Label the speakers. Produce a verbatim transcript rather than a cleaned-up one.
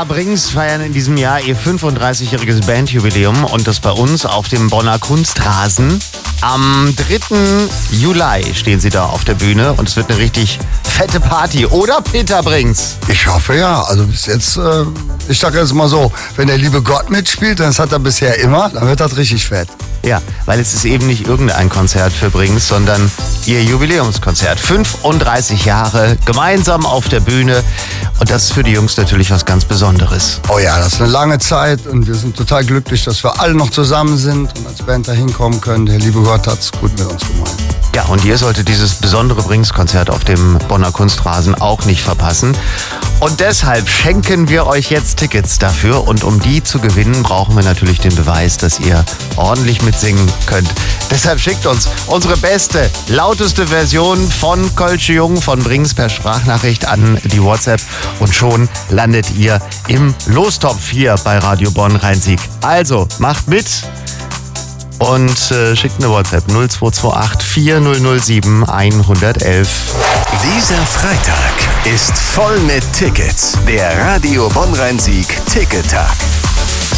Speaker 1: Peter Brings feiern in diesem Jahr ihr fünfunddreißigjähriges Bandjubiläum und das bei uns auf dem Bonner Kunstrasen. Am dritten Juli stehen sie da auf der Bühne und es wird eine richtig fette Party, oder Peter Brings?
Speaker 2: Ich hoffe ja. Also bis jetzt, äh, ich sage jetzt mal so, wenn der liebe Gott mitspielt, das hat er bisher immer, dann wird das richtig fett.
Speaker 1: Ja, weil es ist eben nicht irgendein Konzert für Brings, sondern ihr Jubiläumskonzert. fünfunddreißig Jahre gemeinsam auf der Bühne und das ist für die Jungs natürlich was ganz Besonderes.
Speaker 2: Oh ja, das ist eine lange Zeit und wir sind total glücklich, dass wir alle noch zusammen sind und als Band da hinkommen können. Der liebe Gott hat es gut mit uns gemeint.
Speaker 1: Ja, und ihr solltet dieses besondere Brings-Konzert auf dem Bonner Kunstrasen auch nicht verpassen. Und deshalb schenken wir euch jetzt Tickets dafür. Und um die zu gewinnen, brauchen wir natürlich den Beweis, dass ihr ordentlich mitsingen könnt. Deshalb schickt uns unsere beste, lauteste Version von Kölsche Jung von Brings per Sprachnachricht an die WhatsApp. Und schon landet ihr im Lostopf hier bei Radio Bonn Rhein-Sieg. Also, macht mit! Und äh, schickt eine WhatsApp null zwei zwei acht vier null null sieben eins eins eins.
Speaker 3: Dieser Freitag ist voll mit Tickets. Der Radio Bonn Rhein-Sieg Tickettag.